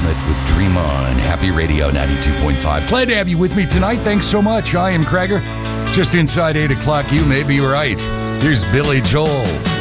Smith with Dream On, Happy Radio 92.5. Glad to have you with me tonight. Thanks so much. I am Krager. Just inside 8 o'clock, you may be right. Here's Billy Joel.